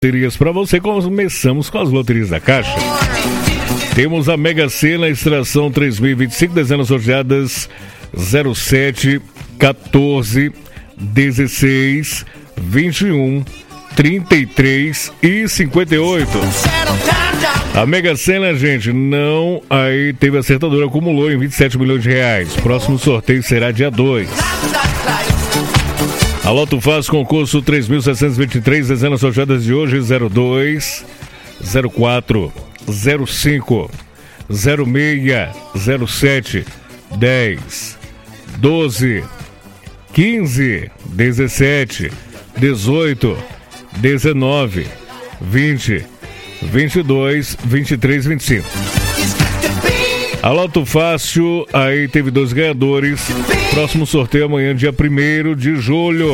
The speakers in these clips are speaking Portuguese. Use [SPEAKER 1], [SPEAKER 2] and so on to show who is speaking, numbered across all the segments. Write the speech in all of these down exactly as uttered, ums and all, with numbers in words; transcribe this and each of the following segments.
[SPEAKER 1] Loterias para você. Começamos com as loterias da Caixa. Temos a Mega Sena, extração três mil e vinte e cinco, dezenas sorteadas zero sete, quatorze, dezesseis, vinte e um, trinta e três e cinquenta e oito. A Mega Sena, gente, não aí teve acertador, acumulou em vinte e sete milhões de reais. Próximo sorteio será dia dois. A Loto Faz, concurso três mil seiscentos e vinte e três, dezenas sorteadas de hoje zero dois, zero quatro, zero cinco, zero seis, zero sete, dez, doze, quinze, dezessete, dezoito, dezenove, vinte, vinte e dois, vinte e três, vinte e cinco. A Loto Fácil, aí teve dois ganhadores. Próximo sorteio amanhã, dia primeiro de julho.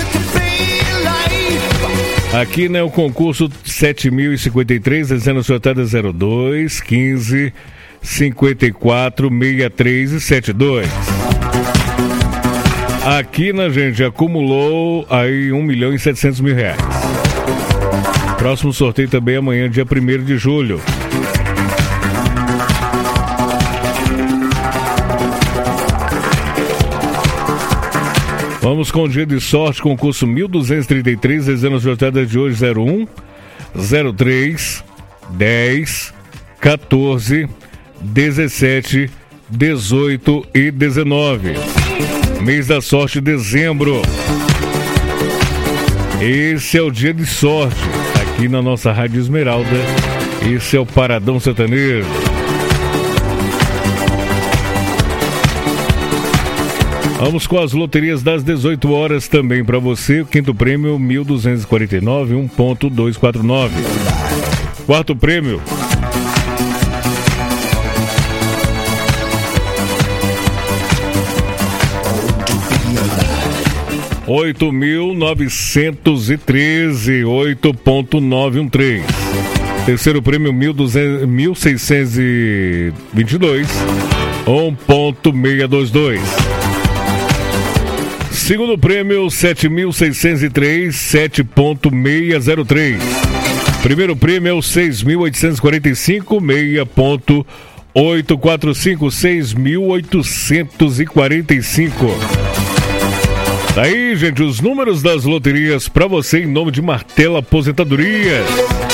[SPEAKER 1] Aqui, né, o concurso sete mil e cinquenta e três, dezenas sorteadas zero dois, quinze, cinquenta e quatro, sessenta e três e setenta e dois. Aqui, né, gente, acumulou aí um milhão e setecentos mil reais. Próximo sorteio também amanhã, dia primeiro de julho. Vamos com o dia de sorte, concurso mil duzentos e trinta e três, dezenas sorteadas de hoje zero um, zero três, dez, quatorze, dezessete, dezoito e dezenove. Mês da sorte, dezembro. Esse é o dia de sorte, aqui na nossa Rádio Esmeralda. Esse é o Paradão Sertanejo. Vamos com as loterias das dezoito horas também para você. O quinto prêmio, mil duzentos e quarenta e nove, um ponto duzentos e quarenta e nove. Quarto prêmio, oito mil novecentos e treze, oito ponto novecentos e treze. Terceiro prêmio, mil seiscentos e vinte e dois, um ponto seiscentos e vinte e dois. Segundo prêmio, sete mil seiscentos e três, sete ponto seiscentos e três. Primeiro prêmio é o seis mil oitocentos e quarenta e cinco, seis ponto oitocentos e quarenta e cinco, seis mil oitocentos e quarenta e cinco. Daí, gente, os números das loterias para você em nome de Martelo Aposentadorias.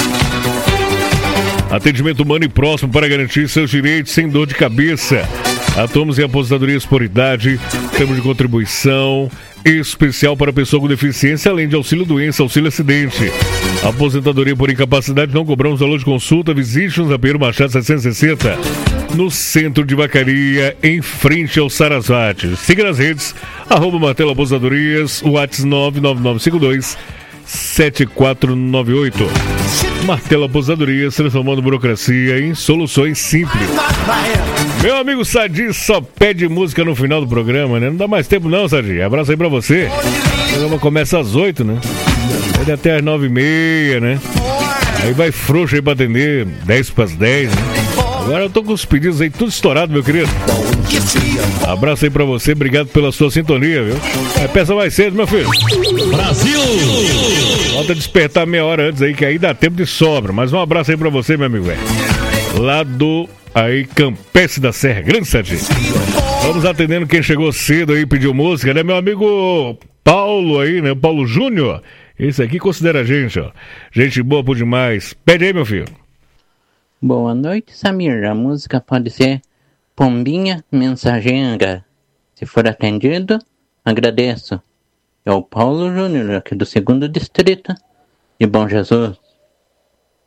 [SPEAKER 1] Atendimento humano e próximo para garantir seus direitos sem dor de cabeça. Atuamos em aposentadorias por idade, termos de contribuição especial para pessoa com deficiência, além de auxílio doença, auxílio acidente. Aposentadoria por incapacidade, não cobramos valor de consulta. Visite-nos na Pedro Machado setecentos e sessenta, no centro de Vacaria, em frente ao Sarasvati. Siga nas redes, arroba Martelo Aposentadorias, WhatsApp nove nove nove cinco dois, sete quatro nove oito. Martelo Aposentadorias, transformando burocracia em soluções simples. Meu amigo Sadi só pede música no final do programa, né? Não dá mais tempo não, Sadi. Abraço aí pra você. O programa começa às oito, né? Vai até às nove e meia, né? Aí vai frouxo aí pra atender, dez pras dez, né? Agora eu tô com os pedidos aí tudo estourado, meu querido. Abraço aí pra você, obrigado pela sua sintonia, viu? É, peça mais cedo, meu filho.
[SPEAKER 2] Brasil!
[SPEAKER 1] Volta a despertar meia hora antes aí, que aí dá tempo de sobra. Mas um abraço aí pra você, meu amigo, velho. Lá do aí, Campestre da Serra, grande Sadi. Vamos atendendo quem chegou cedo aí, pediu música, né? Meu amigo Paulo aí, né? Paulo Júnior. Esse aqui considera a gente, ó. Gente boa por demais. Pede aí, meu filho.
[SPEAKER 3] Boa noite, Samir. A música pode ser Pombinha Mensageira. Se for atendido, agradeço. É o Paulo Júnior, aqui do segundo distrito de Bom Jesus.